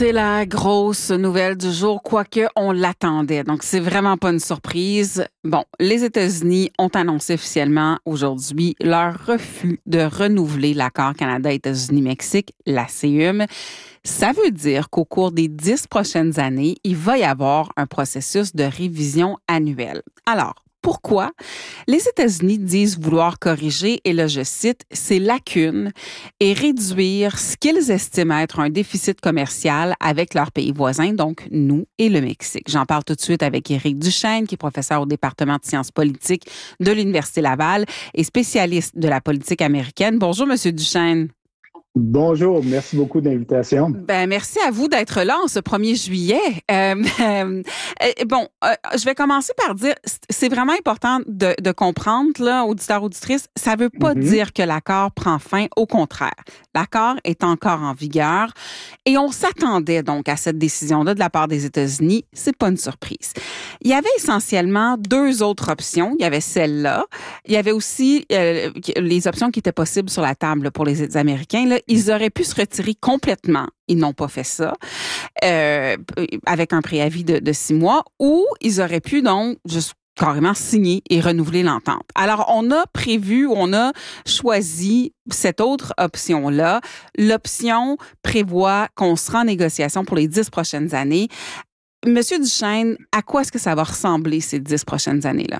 C'est la grosse nouvelle du jour, quoique on l'attendait. Donc, c'est vraiment pas une surprise. Bon, les États-Unis ont annoncé officiellement aujourd'hui leur refus de renouveler l'accord Canada-États-Unis-Mexique, l'ACUM. Ça veut dire qu'au cours des 10 prochaines années, il va y avoir un processus de révision annuelle. Alors, pourquoi? Les États-Unis disent vouloir corriger, et là je cite, ces lacunes et réduire ce qu'ils estiment être un déficit commercial avec leurs pays voisins, donc nous et le Mexique. J'en parle tout de suite avec Éric Duchesne, qui est professeur au département de sciences politiques de l'Université Laval et spécialiste de la politique américaine. Bonjour, Monsieur Duchesne. Bonjour, merci beaucoup de l'invitation. Ben merci à vous d'être là en ce 1er juillet. Je vais commencer par dire, c'est vraiment important de comprendre, là, auditeurs, auditrices, ça veut pas dire que l'accord prend fin, au contraire. L'accord est encore en vigueur et on s'attendait donc à cette décision-là de la part des États-Unis. C'est pas une surprise. Il y avait essentiellement deux autres options. Il y avait celle-là. Il y avait aussi les options qui étaient possibles sur la table pour les Américains, là. Ils auraient pu se retirer complètement. Ils n'ont pas fait ça, avec un préavis de 6 mois, ou ils auraient pu donc juste carrément signer et renouveler l'entente. Alors, on a choisi cette autre option-là. L'option prévoit qu'on sera en négociation pour les 10 prochaines années. Monsieur Duchesne, à quoi est-ce que ça va ressembler ces 10 prochaines années-là?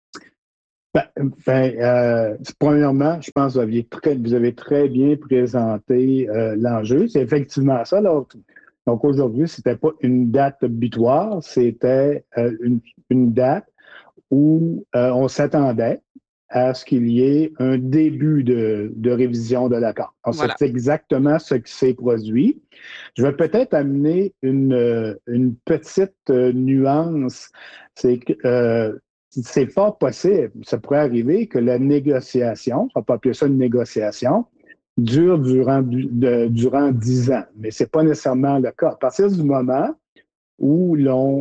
Premièrement, je pense que vous avez très bien présenté l'enjeu. C'est effectivement ça. Là. Donc aujourd'hui, c'était pas une date butoir, c'était une date où on s'attendait à ce qu'il y ait un début de révision de l'accord. Voilà. C'est exactement ce qui s'est produit. Je vais peut-être amener une petite nuance. C'est que c'est fort possible, ça pourrait arriver que la négociation, on peut appeler ça une négociation, dure durant 10 ans, mais c'est pas nécessairement le cas. À partir du moment où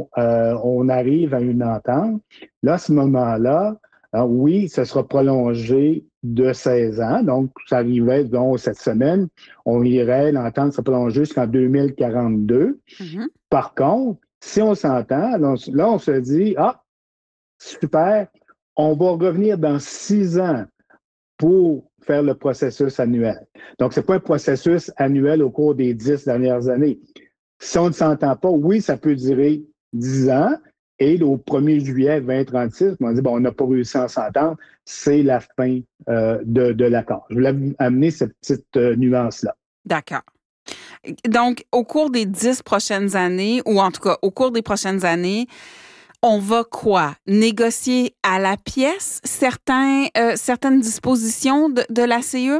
on arrive à une entente, là, à ce moment-là, oui, ça sera prolongé de 16 ans. Donc, ça arrivait, donc, cette semaine, l'entente sera prolongée jusqu'en 2042. Par contre, si on s'entend, là, on se dit, super, on va revenir dans 6 ans pour faire le processus annuel. Donc, c'est pas un processus annuel au cours des 10 dernières années. Si on ne s'entend pas, oui, ça peut durer 10 ans. Et au 1er juillet 2036, on dit, on n'a pas réussi à s'entendre, c'est la fin de l'accord. Je voulais amener cette petite nuance-là. D'accord. Donc, au cours des 10 prochaines années, ou en tout cas, au cours des prochaines années, on va quoi? Négocier à la pièce certaines dispositions de l'ACUM?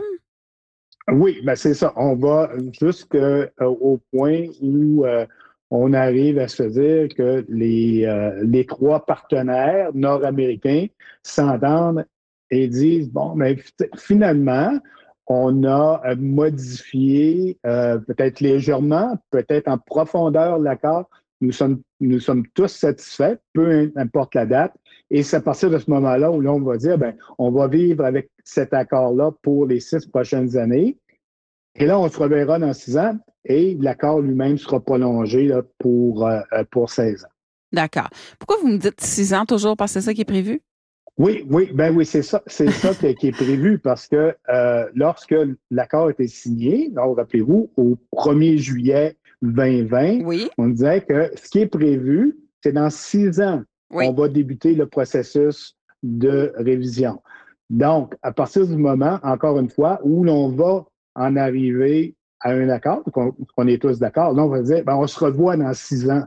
Oui, c'est ça. On va jusqu'au point où on arrive à se dire que les trois partenaires nord-américains s'entendent et disent, finalement, on a modifié peut-être légèrement, peut-être en profondeur l'accord. Nous sommes tous satisfaits, peu importe la date. Et c'est à partir de ce moment-là où on va dire, on va vivre avec cet accord-là pour les 6 prochaines années. Et là, on se reverra dans 6 ans et l'accord lui-même sera prolongé là, pour 16 ans. D'accord. Pourquoi vous me dites 6 ans toujours? Parce que c'est ça qui est prévu? Oui, c'est ça qui est prévu parce que lorsque l'accord a été signé, donc, rappelez-vous, au 1er juillet 2020, oui. On disait que ce qui est prévu, c'est dans 6 ans, on va débuter le processus de révision. Donc, à partir du moment, encore une fois, où l'on va en arriver à un accord, qu'on est tous d'accord, là, on va dire, on se revoit dans 6 ans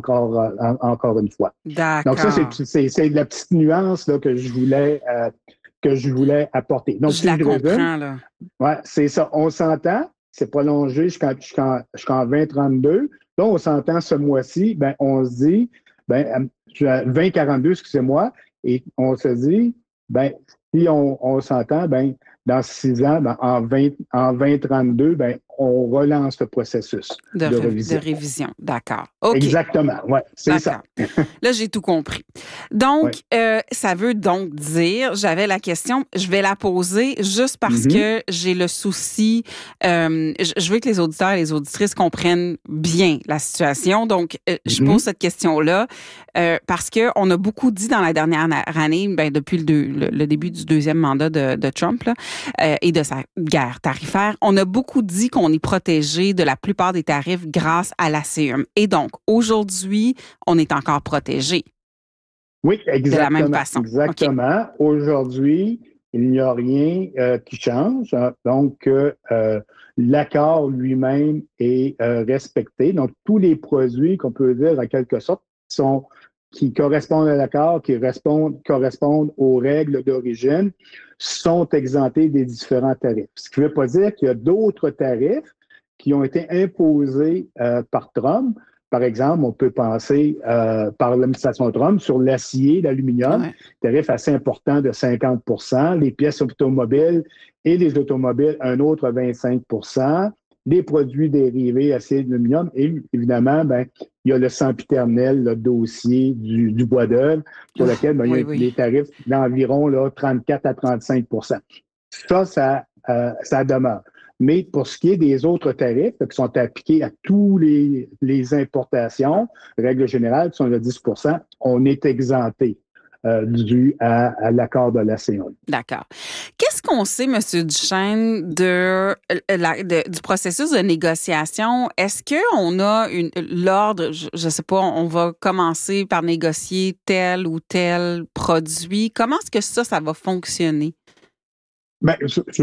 encore une fois. D'accord. Donc, ça, c'est la petite nuance là, que je voulais apporter. Donc, je la comprends, là. Ouais, c'est ça. On s'entend, c'est prolongé jusqu'en 2032. Là, on s'entend ce mois-ci, on se dit, 2042, excusez-moi, et on se dit, si on s'entend, dans 6 ans, en 2032, on relance le processus de révision. De révision, d'accord. OK. Exactement, oui, c'est ça. Là, j'ai tout compris. Donc, ça veut donc dire, j'avais la question, je vais la poser juste parce que j'ai le souci, je veux que les auditeurs et les auditrices comprennent bien la situation. Donc, je pose cette question-là parce qu'on a beaucoup dit dans la dernière année, depuis le début du deuxième mandat de Trump là, et de sa guerre tarifaire, on a beaucoup dit qu'on est protégé de la plupart des tarifs grâce à l'ACM. Et donc, aujourd'hui, on est encore protégé. Oui, exactement. De la même façon. Exactement. Okay. Aujourd'hui, il n'y a rien qui change. Donc, l'accord lui-même est respecté. Donc, tous les produits qu'on peut dire en quelque sorte qui correspondent à l'accord, qui correspondent aux règles d'origine, sont exemptés des différents tarifs. Ce qui ne veut pas dire qu'il y a d'autres tarifs qui ont été imposés par Trump. Par exemple, on peut penser par l'administration Trump sur l'acier, l'aluminium, tarif assez important de 50 %, les pièces automobiles et les automobiles, un autre 25 %, les produits dérivés acier d'aluminium et évidemment, il y a le sempiternel, le dossier du bois d'œuvre sur lequel il y a des tarifs d'environ 34 à 35 %. Ça demeure. Mais pour ce qui est des autres tarifs qui sont appliqués à tous les importations, règle générale, qui sont de 10 %, on est exempté dû à l'accord de l'ACM. D'accord. Qu'est-ce qu'on sait, M. Duchesne, du processus de négociation? Est-ce qu'on a l'ordre, je ne sais pas, on va commencer par négocier tel ou tel produit? Comment est-ce que ça va fonctionner? Je